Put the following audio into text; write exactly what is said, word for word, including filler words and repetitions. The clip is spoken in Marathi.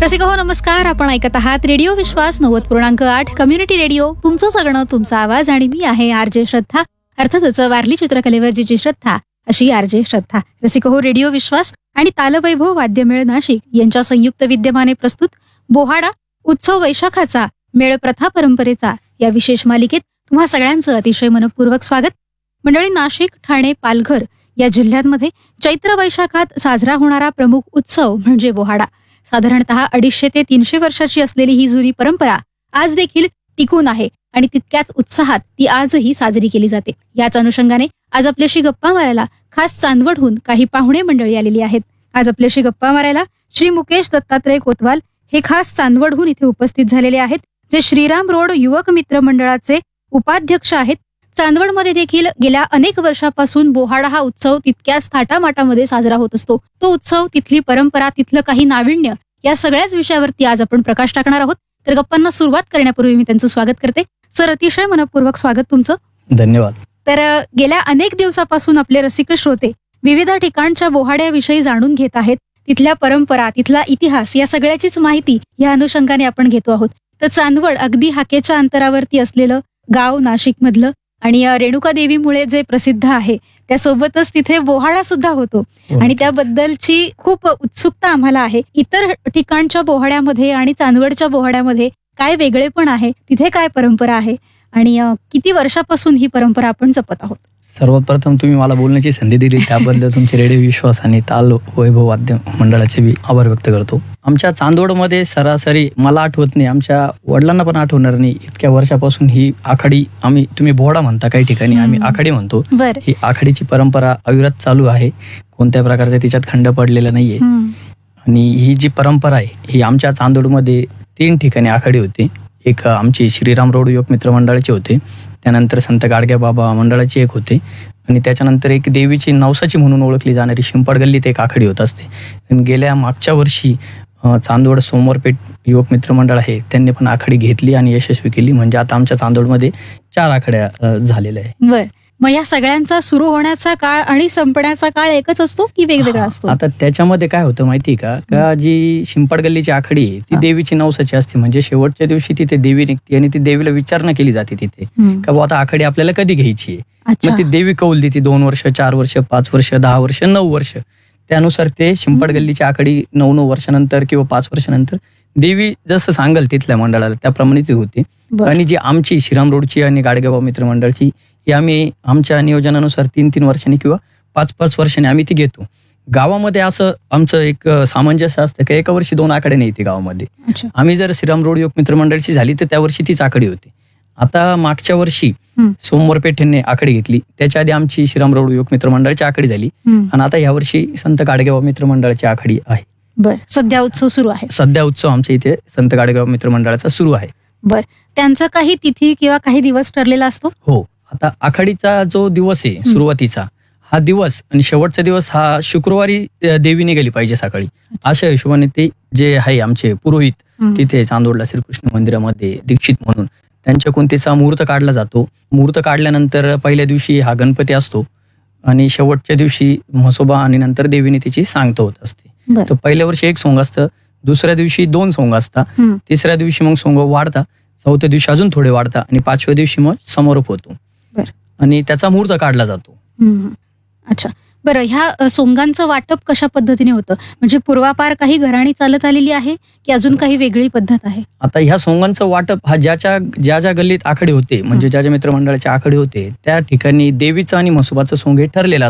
रसिक हो नमस्कार. आपण ऐकत आहात रेडिओ विश्वास नव्वद पूर्णांक आठ कम्युनिटी रेडिओ. तुमचं सगळं तुमचा आवाज आणि मी आहे आरजे श्रद्धा. अर्थातच वारली चित्रकलेवर जिची श्रद्धा अशी आरजे श्रद्धा. रसिक हो रेडिओ विश्वास आणि तालवैभव वाद्यमेळ नाशिक यांच्या संयुक्त विद्यमाने प्रस्तुत बोहाडा उत्सव वैशाखाचा मेळ प्रथा परंपरेचा या विशेष मालिकेत तुम्हा सगळ्यांचं अतिशय मनपूर्वक स्वागत. मंडळी, नाशिक, ठाणे, पालघर या जिल्ह्यांमध्ये चैत्र वैशाखात साजरा होणारा प्रमुख उत्सव म्हणजे बोहाडा. साधारणतः अडीचशे ते तीनशे वर्षाची असलेली ही जुनी परंपरा आज देखील टिकून आहे आणि तितक्याच उत्साहात ती आजही साजरी केली जाते. याच अनुषंगाने आज आपल्याशी गप्पा मारायला खास चांदवडहून काही पाहुणे मंडळी आलेली आहेत. आज आपल्याशी गप्पा मारायला श्री मुकेश दत्तात्रय कोतवाल हे खास चांदवडहून इथे उपस्थित झालेले आहेत, जे श्रीराम रोड युवक मित्र मंडळाचे उपाध्यक्ष आहेत. चांदवडमध्ये देखील गेल्या अनेक वर्षापासून बोहाडा हा उत्सव तितक्याच थाटामाटामध्ये साजरा होत असतो. तो उत्सव, तिथली परंपरा, तिथलं काही नाविन्य या सगळ्याच विषयावरती आज आपण प्रकाश टाकणार आहोत. तर गप्पांना सुरुवात करण्यापूर्वी मी त्यांचं स्वागत करते. सर, अतिशय मनपूर्वक स्वागत तुमचं. धन्यवाद. तर गेल्या अनेक दिवसापासून आपले रसिक श्रोते विविध ठिकाणच्या बोहाड्याविषयी जाणून घेत आहेत. तिथल्या परंपरा, तिथला इतिहास या सगळ्याचीच माहिती या अनुषंगाने आपण घेतो आहोत. तर चांदवड अगदी हाकेच्या अंतरावरती असलेलं गाव नाशिक मधलं आणि रेणुका देवीमुळे जे प्रसिद्ध आहे, त्यासोबतच तिथे बोहाडा सुद्धा होतो आणि त्याबद्दलची खूप उत्सुकता आम्हाला आहे. इतर ठिकाणच्या बोहाड्यामध्ये आणि चांदवडच्या बोहाड्यामध्ये काय वेगळेपण आहे, तिथे काय परंपरा आहे आणि किती वर्षापासून ही परंपरा आपण जपत आहोत. सर्वप्रथम तुम्ही मला बोलण्याची संधी दिली त्याबद्दल तुमचे रेडिओ विश्वास आणि ताल वैभव वाद्य मंडळाचे मी आभार व्यक्त करतो. आमच्या चांदवडमध्ये सरासरी मला आठवत नाही, आमच्या वडिलांना पण आठवणार नाही, इतक्या वर्षापासून ही आखाडी, आम्ही तुम्ही बोहाडा म्हणता काही ठिकाणी, आम्ही आखाडी म्हणतो, ही आखाडीची परंपरा अविरत चालू आहे. कोणत्या प्रकारचा तिच्यात खंड पडलेला नाहीये. आणि ही जी परंपरा आहे ही आमच्या चांदवडमध्ये तीन ठिकाणी आखाडी होते. एक आमची श्रीराम रोड युवक मित्र मंडळाचे होते, त्यानंतर संत गाडगे बाबा मंडळाची एक होते आणि त्याच्यानंतर एक देवीची नवसाची म्हणून ओळखली जाणारी शिंपाड गल्लीत एक आखाडी होत असते. गेल्या मागच्या वर्षी चांदवड सोमवारपेठ युवक मित्र मंडळ आहे, त्यांनी पण आखाडी घेतली आणि यशस्वी केली. म्हणजे आता आमच्या चांदवडमध्ये चार आखाड्या झालेल्या आहे. बर, मग या सगळ्यांचा सुरू होण्याचा काळ आणि संपण्याचा काळ एकच असतो की वेगवेगळा असतो? आता त्याच्यामध्ये काय होतं माहितीये का, का जी शिंपाड गल्लीची आखाडी आहे ती देवीची नवसाची असते. म्हणजे शेवटच्या दिवशी तिथे देवी निघते आणि ती देवीला विचारणा केली जाते तिथे का बुवा आता आखाडी आपल्याला कधी घ्यायची आहे. मग ती देवी कौल देते, दोन वर्ष, चार वर्ष, पाच वर्ष, दहा वर्ष, नऊ वर्ष. त्यानुसार ते शिंपाड गल्लीची आखाडी नऊ नऊ वर्षानंतर किंवा पाच वर्षानंतर देवी जसं सांगल तिथल्या मंडळाला त्याप्रमाणे ती होते. आणि जी आमची श्रीराम रोडची आणि गाडगेबाबा मित्र मंडळची ही आम्ही आमच्या नियोजनानुसार तीन तीन वर्षांनी किंवा पाच पाच वर्षांनी आम्ही ती घेतो. गावामध्ये असं आमचं एक सामंजस्य असतं की एका वर्षी दोन आखाडे नाही ती गावामध्ये. आम्ही जर श्रीराम रोड युवक मित्र मंडळची झाली तर त्या वर्षी तीच आखाडी होती. आता मागच्या वर्षी सोमवार पेठेने आखाडी घेतली, त्याच्या आधी आमची श्रीराम रोड युवक मित्र मंडळाची आखाडी झाली आणि आता या वर्षी संत गाडगेबाबा मित्र मंडळाची आखाडी आहे. बर, सध्या उत्सव सुरू आहे. सध्या उत्सव आमच्या इथे संत गाडगेबाबा मित्र मंडळाचा सुरू आहे. बर, त्यांचा काही तिथी किंवा काही दिवस ठरलेला असतो? हो, आता आखाडीचा जो दिवस आहे सुरुवातीचा हा दिवस आणि शेवटचा दिवस हा शुक्रवारी देवी निघाली पाहिजे सकाळी. अशा हिशोबाने ते जे आहे आमचे पुरोहित तिथे चांदोडला श्रीकृष्ण मंदिरामध्ये दीक्षित म्हणून त्यांच्याकडून त्याचा मुहूर्त काढला जातो. मुहूर्त काढल्यानंतर पहिल्या दिवशी हा गणपती असतो आणि शेवटच्या दिवशी म्हसोबा आणि नंतर देवीने तिची सांगता होत असते. तर पहिल्या वर्षी एक सोंग असतं, दुसऱ्या दिवशी दोन सोंग असतात, तिसऱ्या दिवशी मग सोंग वाढतात, चौथ्या दिवशी अजून थोडे वाढतात आणि पाचव्या दिवशी मग समारोप होतो आणि त्याचा मुहूर्त काढला जातो. अच्छा, बरं, ह्या सोंगांचं वाटप कशा पद्धतीने होतं? म्हणजे पूर्वापार काही घराणी चालत आलेली आहे की अजून काही वेगळी पद्धत आहे? आता ह्या सोंगांचं वाटप हा ज्याच्या ज्या ज्या गल्लीत आखाडे होते, म्हणजे ज्या ज्या मित्रमंडळाचे आखाडे होते त्या ठिकाणी देवीचं आणि म्हसोबाचं सोंग हे ठरलेलं